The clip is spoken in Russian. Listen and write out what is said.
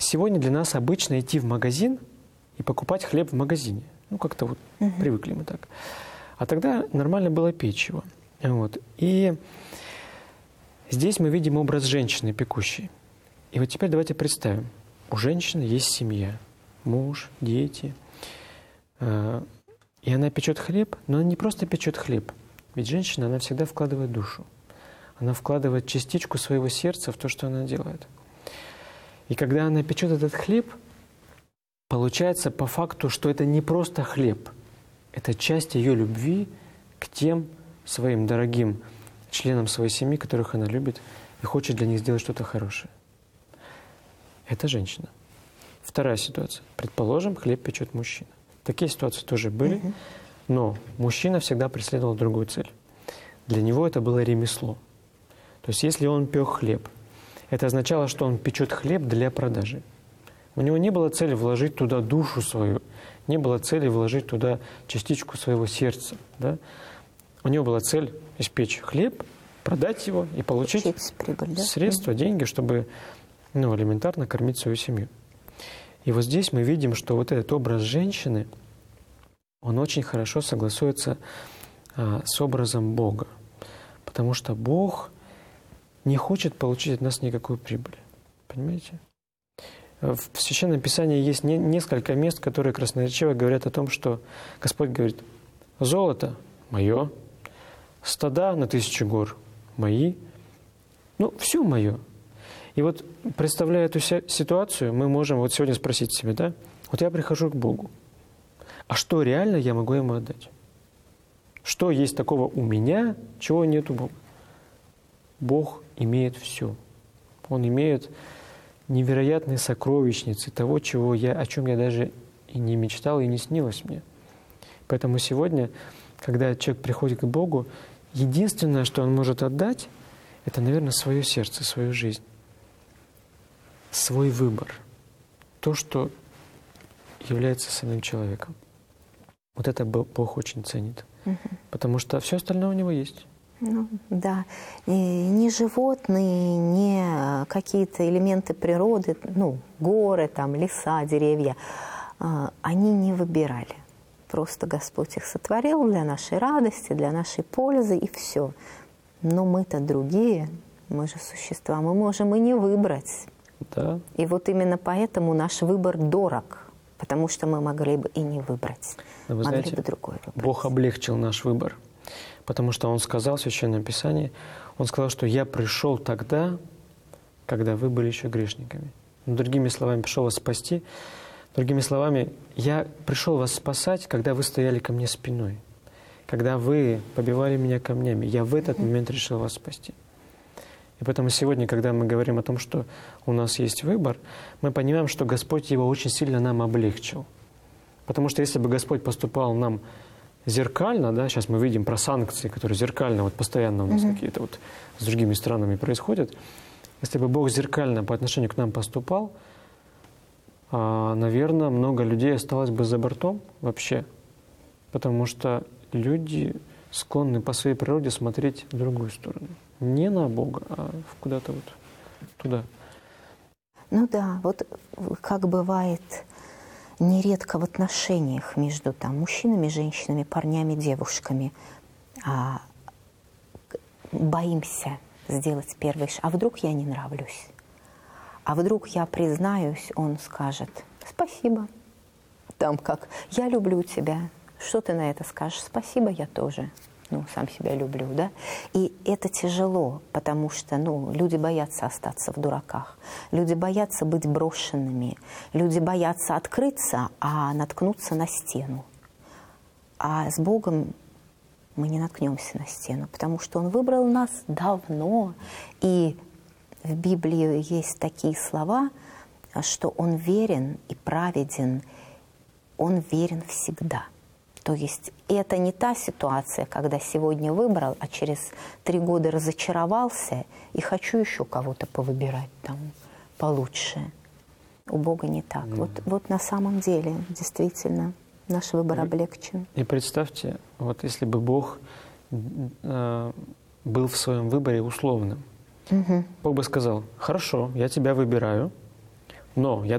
сегодня для нас обычно идти в магазин и покупать хлеб в магазине. Ну, как-то вот привыкли мы так. А тогда нормально было печь его. Вот. И здесь мы видим образ женщины, пекущей. И вот теперь давайте представим. У женщины есть семья, муж, дети. И она печет хлеб, но она не просто печет хлеб. Ведь женщина, она всегда вкладывает душу. Она вкладывает частичку своего сердца в то, что она делает. И когда она печет этот хлеб, получается по факту, что это не просто хлеб. Это часть ее любви к тем своим дорогим членам своей семьи, которых она любит, и хочет для них сделать что-то хорошее. Это женщина. Вторая ситуация. Предположим, хлеб печет мужчина. Такие ситуации тоже были, но мужчина всегда преследовал другую цель. Для него это было ремесло. То есть если он пек хлеб, это означало, что он печет хлеб для продажи. У него не было цели вложить туда душу свою, не было цели вложить туда частичку своего сердца. Да? У него была цель испечь хлеб, продать его и получить прибыль, да? Средства, деньги, чтобы элементарно кормить свою семью. И вот здесь мы видим, что вот этот образ женщины, он очень хорошо согласуется с образом Бога. Потому что Бог не хочет получить от нас никакую прибыль. Понимаете? В Священном Писании есть несколько мест, которые красноречиво говорят о том, что Господь говорит: золото мое, стада на 1000 гор мои, все мое. И вот, представляя эту ситуацию, мы можем вот сегодня спросить себя, да, вот я прихожу к Богу, а что реально я могу Ему отдать? Что есть такого у меня, чего нет у Бога? Бог имеет все. Он имеет невероятные сокровищницы того, о чем я даже и не мечтал, и не снилось мне. Поэтому сегодня, когда человек приходит к Богу, единственное, что он может отдать, это, наверное, свое сердце, свою жизнь, свой выбор, то, что является самим человеком. Вот это Бог очень ценит, потому что все остальное у него есть. Да, и ни животные, ни какие-то элементы природы, горы, леса, деревья, они не выбирали. Просто Господь их сотворил для нашей радости, для нашей пользы, и все. Но мы-то другие, мы же существа, мы можем и не выбрать. Да. И вот именно поэтому наш выбор дорог, потому что мы могли бы и не выбрать. Но вы знаете, бы другой выбрать. Бог облегчил наш выбор. Потому что Он сказал в Священном Писании, Он сказал, что «Я пришел тогда, когда вы были еще грешниками». Другими словами, пришел вас спасти. Другими словами, «Я пришел вас спасать, когда вы стояли ко мне спиной, когда вы побивали меня камнями. Я в этот момент решил вас спасти». И поэтому сегодня, когда мы говорим о том, что у нас есть выбор, мы понимаем, что Господь его очень сильно нам облегчил. Потому что если бы Господь поступал нам зеркально, да, сейчас мы видим про санкции, которые зеркально, постоянно у нас какие-то с другими странами происходят. Если бы Бог зеркально по отношению к нам поступал, наверное, много людей осталось бы за бортом вообще. Потому что люди склонны по своей природе смотреть в другую сторону. Не на Бога, а куда-то туда. Вот как бывает нередко в отношениях между мужчинами, женщинами, парнями, девушками. Боимся сделать первый шаг. А вдруг я не нравлюсь? А вдруг я признаюсь, он скажет: спасибо. Как я люблю тебя. Что ты на это скажешь? Спасибо, я тоже. Сам себя люблю, да? И это тяжело, потому что, люди боятся остаться в дураках. Люди боятся быть брошенными. Люди боятся открыться, а наткнуться на стену. А с Богом мы не наткнемся на стену, потому что Он выбрал нас давно. И в Библии есть такие слова, что Он верен и праведен. Он верен всегда. То есть это не та ситуация, когда сегодня выбрал, а через 3 года разочаровался и хочу еще кого-то повыбирать получше. У Бога не так. Вот на самом деле действительно наш выбор облегчен. И представьте, если бы Бог был в своем выборе условным, Бог бы сказал: хорошо, я тебя выбираю, но я